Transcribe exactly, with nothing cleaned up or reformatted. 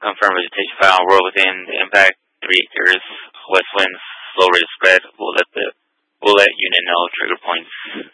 Confirm vegetation found. World within the impact. Three acres. West winds. Slow rate of spread. We'll let the we'll let unit know. Trigger points.